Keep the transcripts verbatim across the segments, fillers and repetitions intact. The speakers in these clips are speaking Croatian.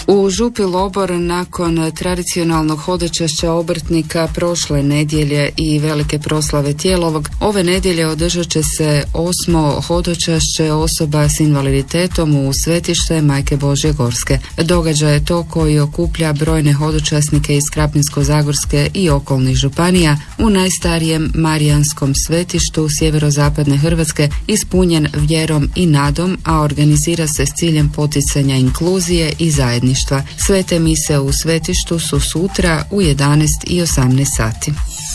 U Župi Lobor nakon tradicionalnog hodočašća obrtnika prošle nedjelje i velike proslave Tijelovog, ove nedjelje održat će se osmo hodočašće osoba s invaliditetom u svetište Majke Božje Gorske. Događaj je to koji okuplja brojne hodočasnike iz Krapinsko-zagorske i okolnih županija u najstarijem marijanskom svetištu sjeverozapadne Hrvatske, ispunjen vjerom i nadom, a organizira se s ciljem poticanja inkluzije i zajedništva. Svete mise u svetištu su sutra u jedanaest i osamnaest sati.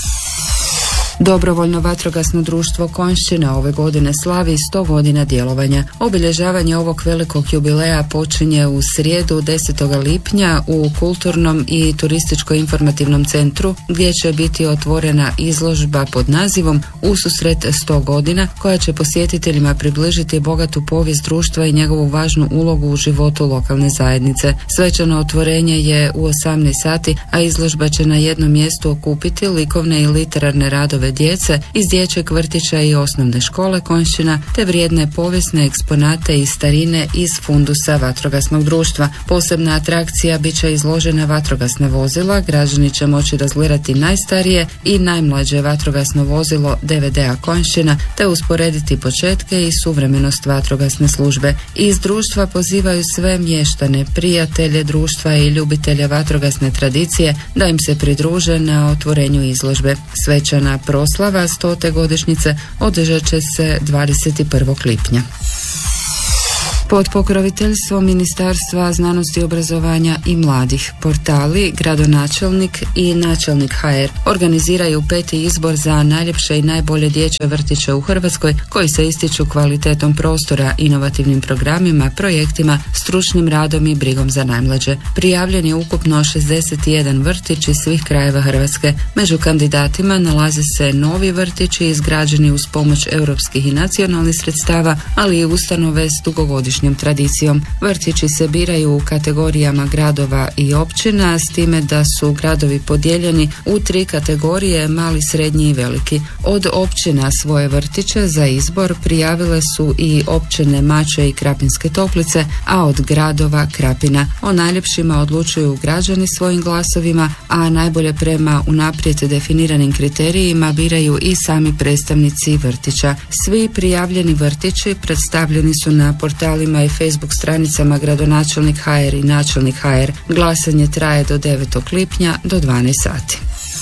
Dobrovoljno vatrogasno društvo Konjšćina ove godine slavi sto godina djelovanja. Obilježavanje ovog velikog jubileja počinje u srijedu desetog lipnja u kulturnom i turističko-informativnom centru, gdje će biti otvorena izložba pod nazivom Ususret sto godina, koja će posjetiteljima približiti bogatu povijest društva i njegovu važnu ulogu u životu lokalne zajednice. Svečano otvorenje je u osamnaest sati, a izložba će na jednom mjestu okupiti likovne i literarne radove djece iz dječjeg vrtića i osnovne škole Konjšćina, te vrijedne povijesne eksponate iz starine iz fundusa vatrogasnog društva. Posebna atrakcija bit će izložena vatrogasna vozila, građani će moći razgledati najstarije i najmlađe vatrogasno vozilo D V D-a Konjšćina, te usporediti početke i suvremenost vatrogasne službe. Iz društva pozivaju sve mještane, prijatelje društva i ljubitelje vatrogasne tradicije da im se pridruže na otvorenju izložbe. Svečana proslava stote godišnjice održat će se dvadeset prvog lipnja. Pod pokroviteljstvom Ministarstva znanosti i obrazovanja i mladih, portali Gradonačelnik i Načelnik H R organiziraju peti izbor za najljepše i najbolje dječje vrtiće u Hrvatskoj, koji se ističu kvalitetom prostora, inovativnim programima, projektima, stručnim radom i brigom za najmlađe. Prijavljen je ukupno šezdeset jedan vrtić iz svih krajeva Hrvatske. Među kandidatima nalaze se novi vrtići izgrađeni uz pomoć europskih i nacionalnih sredstava, ali i ustanove s dugogodišnjim tradicijom. Vrtići se biraju u kategorijama gradova i općina, s time da su gradovi podijeljeni u tri kategorije: mali, srednji i veliki. Od općina svoje vrtiće za izbor prijavile su i općine Mače i Krapinske Toplice, a od gradova Krapina. O najljepšima odlučuju građani svojim glasovima, a najbolje prema unaprijed definiranim kriterijima biraju i sami predstavnici vrtića. Svi prijavljeni vrtići predstavljeni su na portalima i Facebook stranicama Gradonačelnik H R i Načelnik H R. Glasanje traje do devetog lipnja do dvanaest sati.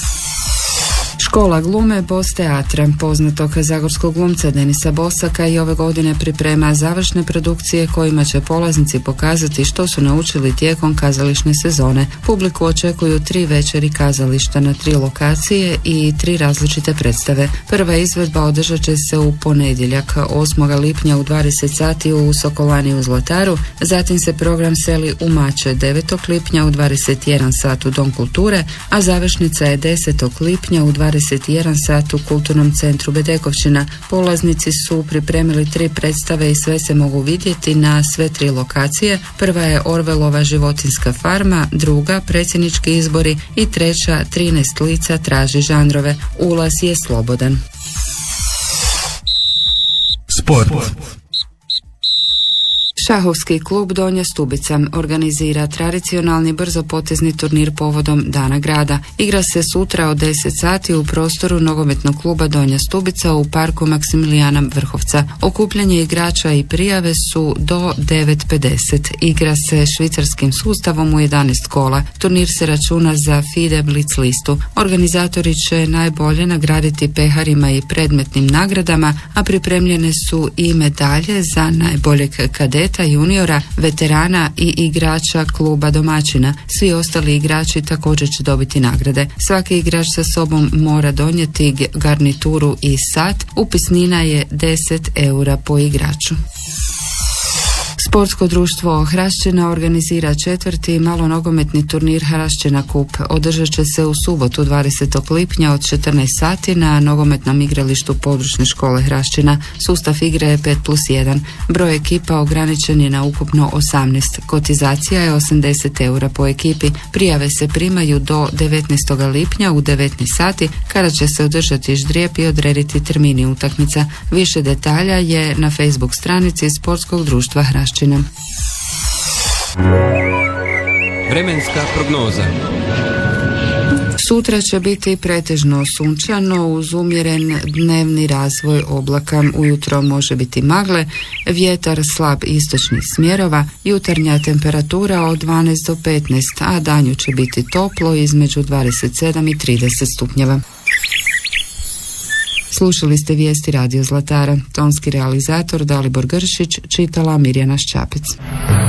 Škola glume Bos teatra poznatog zagorskog glumca Denisa Bosaka i ove godine priprema završne produkcije kojima će polaznici pokazati što su naučili tijekom kazališne sezone. Publiku očekuju tri večeri kazališta na tri lokacije i tri različite predstave. Prva izvedba održat će se u ponedjeljak osmog lipnja u dvadeset sati u Sokolani u Zlataru, zatim se program seli u Mače devetog lipnja u dvadeset jedan sat u Dom kulture, a završnica je desetog lipnja u dvadeset jedan sat u Kulturnom centru Bedekovčina. Polaznici su pripremili tri predstave i sve se mogu vidjeti na sve tri lokacije. Prva je Orvelova životinjska farma, druga Predsjednički izbori i treća trinaest lica traži žanrove. Ulaz je slobodan. Sport. Šahovski klub Donja Stubica organizira tradicionalni brzopotezni turnir povodom Dana grada. Igra se sutra od deset sati u prostoru nogometnog kluba Donja Stubica u parku Maksimilijana Vrhovca. Okupljanje igrača i prijave su do devet pedeset. Igra se švicarskim sustavom u jedanaest kola. Turnir se računa za FIDE Blitz listu. Organizatori će najbolje nagraditi peharima i predmetnim nagradama, a pripremljene su i medalje za najboljeg kadeta, juniora, veterana i igrača kluba domaćina. Svi ostali igrači također će dobiti nagrade. Svaki igrač sa sobom mora donijeti garnituru i sat. Upisnina je deset eura po igraču. Sportsko društvo Hrašćina organizira četvrti malonogometni turnir Hrašćina Kup. Održat će se u subotu dvadesetog lipnja od četrnaest sati na nogometnom igralištu područne škole Hrašćina. Sustav igre je pet plus jedan. Broj ekipa ograničen je na ukupno osamnaest. Kotizacija je osamdeset eura po ekipi. Prijave se primaju do devetnaestog lipnja u devetnaest sati, kada će se održati ždrijeb i odrediti termini utakmica. Više detalja je na Facebook stranici Sportskog društva Hrašćina. Vremenska prognoza. Sutra će biti pretežno sunčano uz umjeren dnevni razvoj oblaka. Ujutro može biti magle, vjetar slab istočnih smjerova, jutarnja temperatura od dvanaest do petnaest, a danju će biti toplo između dvadeset sedam i trideset stupnjeva. Slušali ste vijesti Radio Zlatara. Tonski realizator Dalibor Gršić, čitala Mirjana Šćapec.